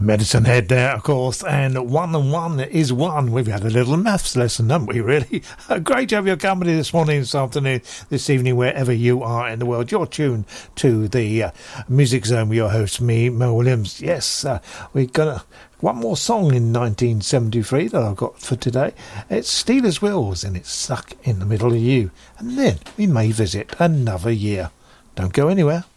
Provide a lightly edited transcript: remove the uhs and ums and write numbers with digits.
Medicine Head there, of course, and 1 and 1 is 1. We've had a little maths lesson, haven't we, really? Great to have your company this morning, this afternoon, this evening, wherever you are in the world. You're tuned to the Music Zone with your host, me, Mel Williams. Yes, we're going to... One more song in 1973 that I've got for today. It's Stealers Wheels, and it's Stuck in the Middle of You. And then we may visit another year. Don't go anywhere.